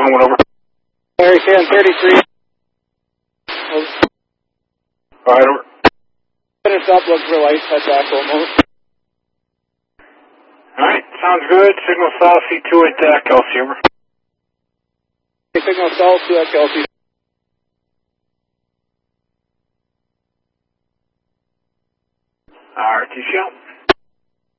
home and over. Larry 1033. Alright, over. Finish up, look for light, touch back almost. Alright, sounds good. Signal south, C2 at Kelsey, over. Signal south to Kelsey. Alright, you shout.